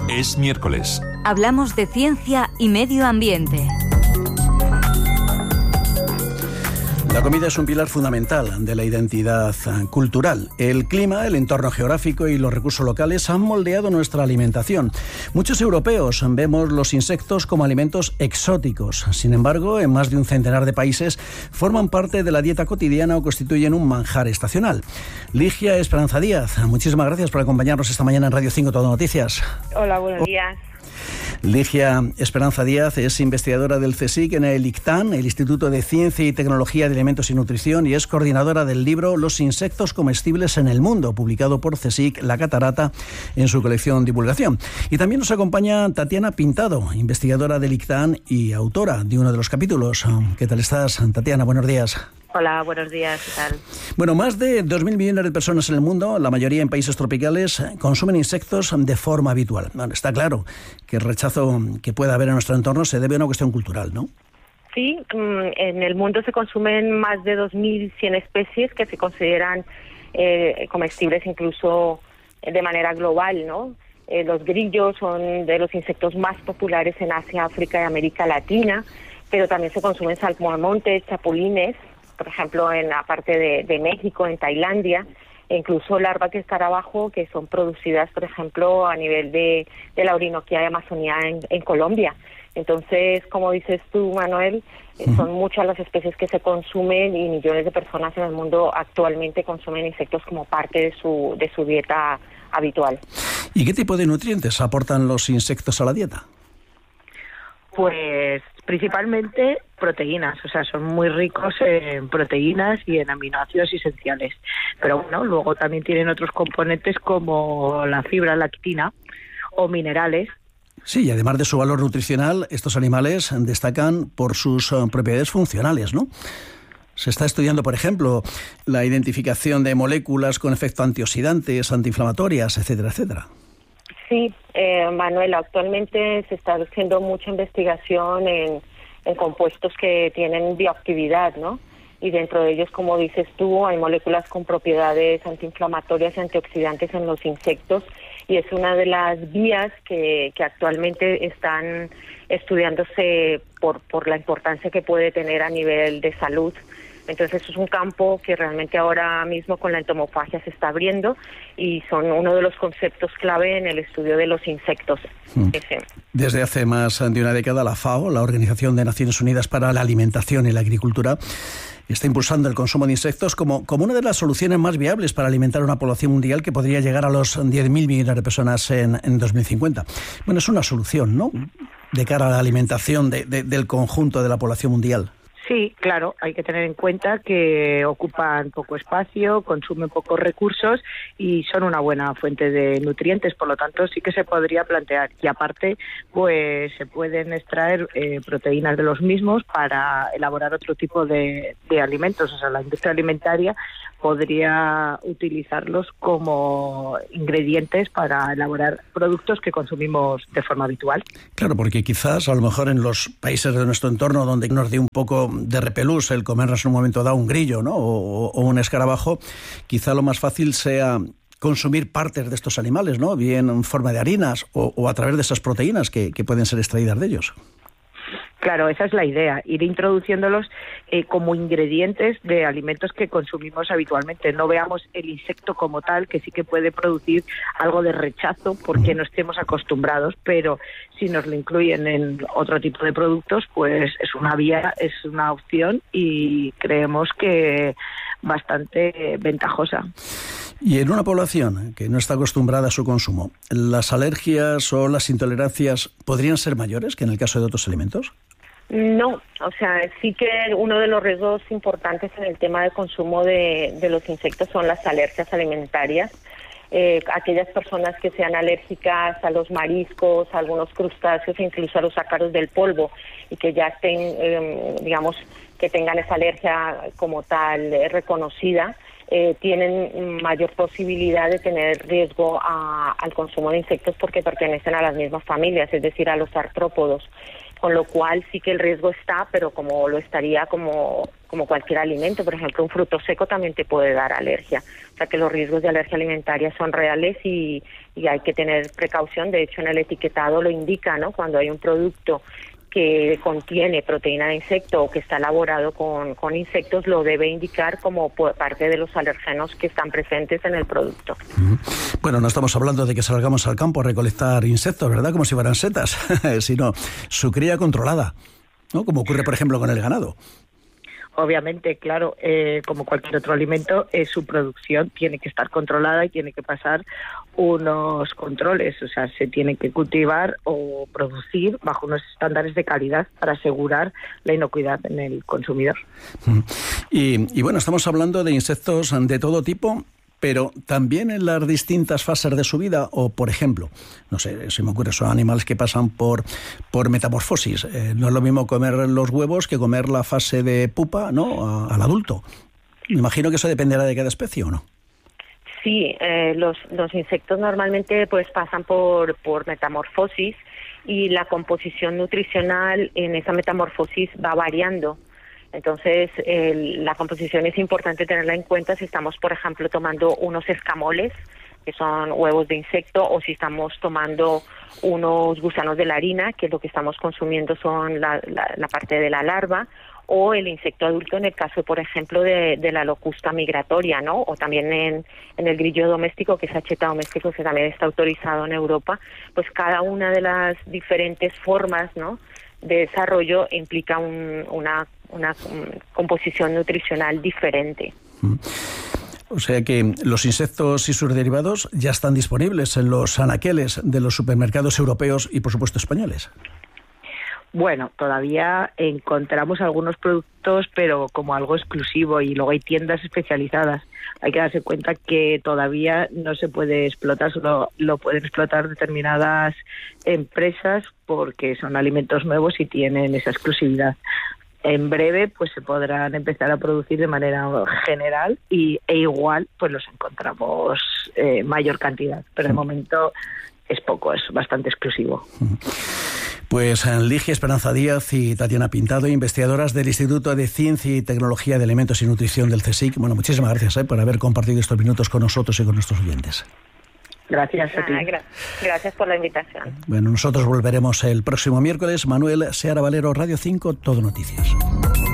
Es miércoles. Hablamos de ciencia y medio ambiente. La comida es un pilar fundamental de la identidad cultural. El clima, el entorno geográfico y los recursos locales han moldeado nuestra alimentación. Muchos europeos vemos los insectos como alimentos exóticos. Sin embargo, en más de un centenar de países forman parte de la dieta cotidiana o constituyen un manjar estacional. Ligia Esperanza Díaz, muchísimas gracias por acompañarnos esta mañana en Radio 5 Todo Noticias. Hola, buenos días. Ligia Esperanza Díaz es investigadora del CSIC en el ICTAN, el Instituto de Ciencia y Tecnología de Alimentos y Nutrición, y es coordinadora del libro Los insectos comestibles en el mundo, publicado por CSIC La Catarata en su colección Divulgación. Y también nos acompaña Tatiana Pintado, investigadora del ICTAN y autora de uno de los capítulos. ¿Qué tal estás, Tatiana? Buenos días. Hola, buenos días, ¿qué tal? Bueno, más de 2.000 millones de personas en el mundo, la mayoría en países tropicales, consumen insectos de forma habitual. Bueno, está claro que el rechazo que pueda haber en nuestro entorno se debe a una cuestión cultural, ¿no? Sí, en el mundo se consumen más de 2.100 especies que se consideran comestibles incluso de manera global, ¿no? Los grillos son de los insectos más populares en Asia, África y América Latina, pero también se consumen saltamontes, chapulines, por ejemplo, en la parte de México, en Tailandia, e incluso larvas de escarabajo que son producidas, por ejemplo, a nivel de la Orinoquía y Amazonía en Colombia. Entonces, como dices tú, Manuel, son muchas las especies que se consumen y millones de personas en el mundo actualmente consumen insectos como parte de su dieta habitual. ¿Y qué tipo de nutrientes aportan los insectos a la dieta? Pues principalmente proteínas, o sea, son muy ricos en proteínas y en aminoácidos esenciales. Pero bueno, luego también tienen otros componentes como la fibra, la actina o minerales. Sí, y además de su valor nutricional, estos animales destacan por sus propiedades funcionales, ¿no? Se está estudiando, por ejemplo, la identificación de moléculas con efecto antioxidantes, antiinflamatorias, etcétera, etcétera. Sí, Manuel, actualmente se está haciendo mucha investigación en compuestos que tienen bioactividad, ¿no? Y dentro de ellos, como dices tú, hay moléculas con propiedades antiinflamatorias y antioxidantes en los insectos, y es una de las vías que actualmente están estudiándose por la importancia que puede tener a nivel de salud. Entonces es un campo que realmente ahora mismo con la entomofagia se está abriendo y son uno de los conceptos clave en el estudio de los insectos. Desde hace más de una década la FAO, la Organización de Naciones Unidas para la Alimentación y la Agricultura, está impulsando el consumo de insectos como una de las soluciones más viables para alimentar una población mundial que podría llegar a los 10.000 millones de personas en 2050. Bueno, es una solución, ¿no?, de cara a la alimentación del conjunto de la población mundial. Sí, claro, hay que tener en cuenta que ocupan poco espacio, consumen pocos recursos y son una buena fuente de nutrientes, por lo tanto sí que se podría plantear. Y aparte, pues se pueden extraer proteínas de los mismos para elaborar otro tipo de alimentos. O sea, la industria alimentaria podría utilizarlos como ingredientes para elaborar productos que consumimos de forma habitual. Claro, porque quizás a lo mejor en los países de nuestro entorno donde nos dé un poco de repelús el comernos en un momento dado un grillo, ¿no?, o un escarabajo, quizá lo más fácil sea consumir partes de estos animales, ¿no?, bien en forma de harinas o a través de esas proteínas que pueden ser extraídas de ellos. Claro, esa es la idea, ir introduciéndolos como ingredientes de alimentos que consumimos habitualmente. No veamos el insecto como tal, que sí que puede producir algo de rechazo porque no estemos acostumbrados, pero si nos lo incluyen en otro tipo de productos, pues es una vía, es una opción y creemos que bastante ventajosa. Y en una población que no está acostumbrada a su consumo, ¿las alergias o las intolerancias podrían ser mayores que en el caso de otros alimentos? No, o sea, sí que uno de los riesgos importantes en el tema de consumo de los insectos son las alergias alimentarias. Aquellas personas que sean alérgicas a los mariscos, a algunos crustáceos, incluso a los ácaros del polvo, y que ya estén, digamos, que tengan esa alergia como tal reconocida, tienen mayor posibilidad de tener riesgo al consumo de insectos porque pertenecen a las mismas familias, es decir, a los artrópodos. con lo cual sí que el riesgo está, pero como lo estaría como cualquier alimento. Por ejemplo, un fruto seco también te puede dar alergia. O sea que los riesgos de alergia alimentaria son reales y hay que tener precaución. De hecho, en el etiquetado lo indica, ¿no? Cuando hay un producto que contiene proteína de insecto o que está elaborado con insectos, lo debe indicar como parte de los alergenos que están presentes en el producto. Bueno, no estamos hablando de que salgamos al campo a recolectar insectos, ¿verdad? Como si fueran setas, sino su cría controlada, ¿no? Como ocurre, por ejemplo, con el ganado. Obviamente, claro, como cualquier otro alimento, su producción tiene que estar controlada y tiene que pasar unos controles, o sea, se tiene que cultivar o producir bajo unos estándares de calidad para asegurar la inocuidad en el consumidor. Y bueno, estamos hablando de insectos de todo tipo, pero también en las distintas fases de su vida, o por ejemplo, no sé, se me ocurre, son animales que pasan por metamorfosis. No es lo mismo comer los huevos que comer la fase de pupa, ¿no?, al adulto. Me imagino que eso dependerá de cada especie, ¿o no? Sí, los insectos normalmente pues pasan por metamorfosis y la composición nutricional en esa metamorfosis va variando. Entonces, la composición es importante tenerla en cuenta si estamos, por ejemplo, tomando unos escamoles, que son huevos de insecto, o si estamos tomando unos gusanos de la harina, que lo que estamos consumiendo son la parte de la larva, o el insecto adulto en el caso, por ejemplo, de la locusta migratoria, ¿no? O también en el grillo doméstico, que es Hacheta doméstico, que también está autorizado en Europa. Pues cada una de las diferentes formas, ¿no?, de desarrollo implica una composición nutricional diferente. O sea que los insectos y sus derivados ya están disponibles en los anaqueles de los supermercados europeos y, por supuesto, españoles. Bueno, todavía encontramos algunos productos, pero como algo exclusivo, y luego hay tiendas especializadas. Hay que darse cuenta que todavía no se puede explotar, solo lo pueden explotar determinadas empresas porque son alimentos nuevos y tienen esa exclusividad. En breve pues se podrán empezar a producir de manera general e igual pues los encontramos mayor cantidad, pero de momento es poco, es bastante exclusivo. Pues Ligia Esperanza Díaz y Tatiana Pintado, investigadoras del Instituto de Ciencia y Tecnología de Alimentos y Nutrición del CSIC. Bueno, muchísimas gracias por haber compartido estos minutos con nosotros y con nuestros oyentes. Gracias a ti. Gracias por la invitación. Bueno, nosotros volveremos el próximo miércoles. Manuel Seara Valero, Radio 5, Todo Noticias.